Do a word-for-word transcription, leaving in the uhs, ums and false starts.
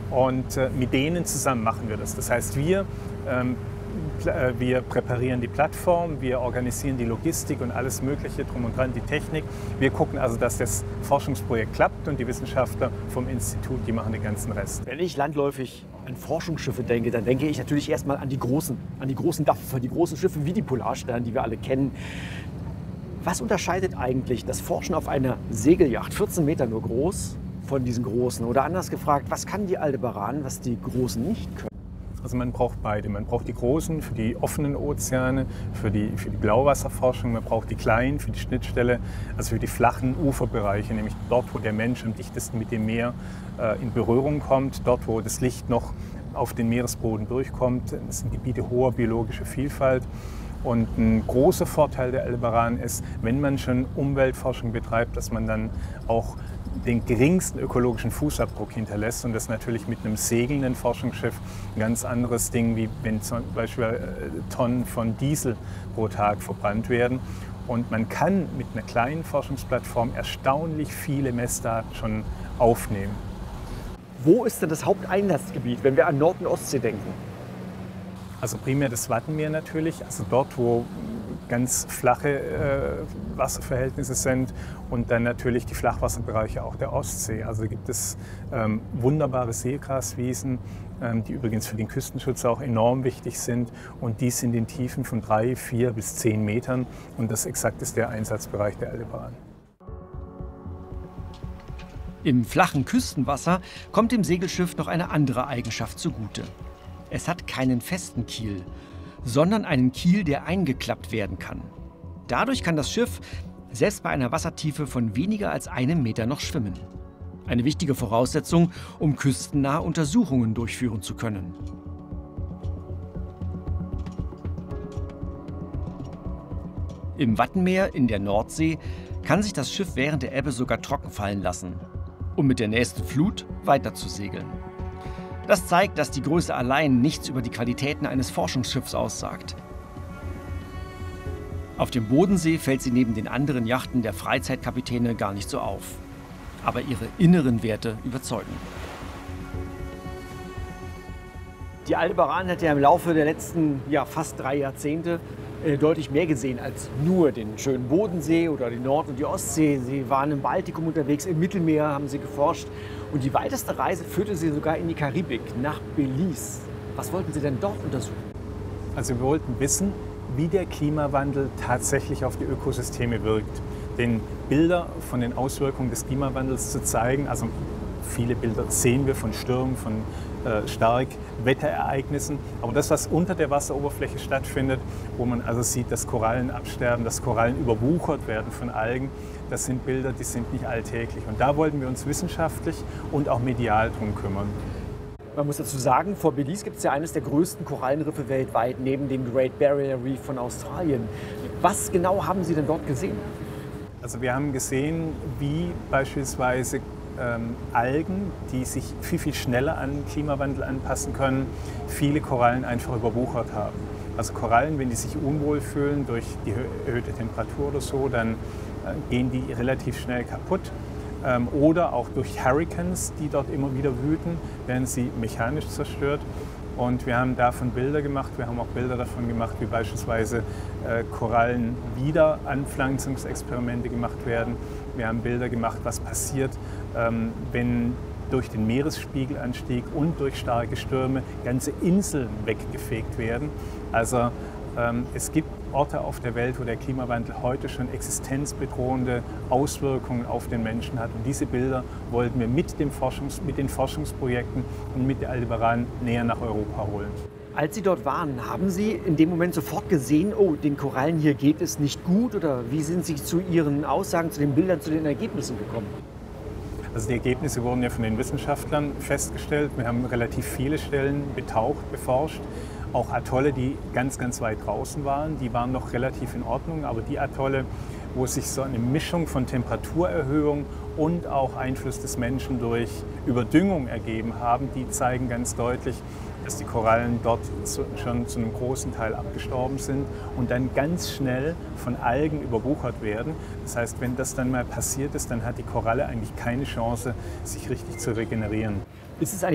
Und äh, mit denen zusammen machen wir das. Das heißt, wir ähm, Wir präparieren die Plattform, wir organisieren die Logistik und alles Mögliche drum und dran, die Technik. Wir gucken also, dass das Forschungsprojekt klappt und die Wissenschaftler vom Institut, die machen den ganzen Rest. Wenn ich landläufig an Forschungsschiffe denke, dann denke ich natürlich erstmal an die großen, an die großen Dampfer, die großen Schiffe wie die Polarstern, die wir alle kennen. Was unterscheidet eigentlich das Forschen auf einer Segelyacht, vierzehn Meter nur groß, von diesen großen? Oder anders gefragt, was kann die Aldebaran, was die Großen nicht können? Also man braucht beide. Man braucht die großen für die offenen Ozeane, für die, für die Blauwasserforschung. Man braucht die kleinen für die Schnittstelle, also für die flachen Uferbereiche, nämlich dort, wo der Mensch am dichtesten mit dem Meer äh, in Berührung kommt, dort, wo das Licht noch auf den Meeresboden durchkommt. Das sind Gebiete hoher biologischer Vielfalt. Und ein großer Vorteil der Aldebaran ist, wenn man schon Umweltforschung betreibt, dass man dann auch den geringsten ökologischen Fußabdruck hinterlässt. Und das ist natürlich mit einem segelnden Forschungsschiff ein ganz anderes Ding, wie wenn zum Beispiel Tonnen von Diesel pro Tag verbrannt werden. Und man kann mit einer kleinen Forschungsplattform erstaunlich viele Messdaten schon aufnehmen. Wo ist denn das Haupteinsatzgebiet, wenn wir an Nord- und Ostsee denken? Also primär das Wattenmeer natürlich, also dort, wo ganz flache äh, Wasserverhältnisse sind, und dann natürlich die Flachwasserbereiche auch der Ostsee. Also gibt es ähm, wunderbare Seegraswiesen, ähm, die übrigens für den Küstenschutz auch enorm wichtig sind, und die sind in Tiefen von drei, vier bis zehn Metern, und das exakt ist der Einsatzbereich der Aldebaran. Im flachen Küstenwasser kommt dem Segelschiff noch eine andere Eigenschaft zugute. Es hat keinen festen Kiel, sondern einen Kiel, der eingeklappt werden kann. Dadurch kann das Schiff selbst bei einer Wassertiefe von weniger als einem Meter noch schwimmen. Eine wichtige Voraussetzung, um küstennahe Untersuchungen durchführen zu können. Im Wattenmeer in der Nordsee kann sich das Schiff während der Ebbe sogar trocken fallen lassen, um mit der nächsten Flut weiter zu segeln. Das zeigt, dass die Größe allein nichts über die Qualitäten eines Forschungsschiffs aussagt. Auf dem Bodensee fällt sie neben den anderen Yachten der Freizeitkapitäne gar nicht so auf. Aber ihre inneren Werte überzeugen. Die Aldebaran hat ja im Laufe der letzten ja, fast drei Jahrzehnte äh, deutlich mehr gesehen als nur den schönen Bodensee oder die Nord- und die Ostsee. Sie waren im Baltikum unterwegs, im Mittelmeer haben sie geforscht. Und die weiteste Reise führte sie sogar in die Karibik, nach Belize. Was wollten Sie denn dort untersuchen? Also wir wollten wissen, wie der Klimawandel tatsächlich auf die Ökosysteme wirkt. Den Bilder von den Auswirkungen des Klimawandels zu zeigen. Also viele Bilder sehen wir von Stürmen, von äh, Starkwetterereignissen. Aber das, was unter der Wasseroberfläche stattfindet, wo man also sieht, dass Korallen absterben, dass Korallen überwuchert werden von Algen, das sind Bilder, die sind nicht alltäglich. Und da wollten wir uns wissenschaftlich und auch medial drum kümmern. Man muss dazu sagen, vor Belize gibt es ja eines der größten Korallenriffe weltweit, neben dem Great Barrier Reef von Australien. Was genau haben Sie denn dort gesehen? Also wir haben gesehen, wie beispielsweise ähm, Algen, die sich viel, viel schneller an den Klimawandel anpassen können, viele Korallen einfach überwuchert haben. Also Korallen, wenn die sich unwohl fühlen durch die erhöhte Temperatur oder so, dann äh, gehen die relativ schnell kaputt. Ähm, oder auch durch Hurricanes, die dort immer wieder wüten, werden sie mechanisch zerstört. Und wir haben davon Bilder gemacht. Wir haben auch Bilder davon gemacht, wie beispielsweise äh, Korallen Wiederanpflanzungsexperimente gemacht werden. Wir haben Bilder gemacht, was passiert, ähm, wenn durch den Meeresspiegelanstieg und durch starke Stürme ganze Inseln weggefegt werden. Also ähm, es gibt Orte auf der Welt, wo der Klimawandel heute schon existenzbedrohende Auswirkungen auf den Menschen hat. Und diese Bilder wollten wir mit, dem Forschungs-, mit den Forschungsprojekten und mit der Aldebaran näher nach Europa holen. Als Sie dort waren, haben Sie in dem Moment sofort gesehen, oh, den Korallen hier geht es nicht gut? Oder wie sind Sie zu Ihren Aussagen, zu den Bildern, zu den Ergebnissen gekommen? Also die Ergebnisse wurden ja von den Wissenschaftlern festgestellt. Wir haben relativ viele Stellen betaucht, beforscht. Auch Atolle, die ganz, ganz weit draußen waren, die waren noch relativ in Ordnung. Aber die Atolle, wo sich so eine Mischung von Temperaturerhöhung und auch Einfluss des Menschen durch Überdüngung ergeben haben, die zeigen ganz deutlich, dass die Korallen dort schon zu einem großen Teil abgestorben sind und dann ganz schnell von Algen überwuchert werden. Das heißt, wenn das dann mal passiert ist, dann hat die Koralle eigentlich keine Chance, sich richtig zu regenerieren. Ist es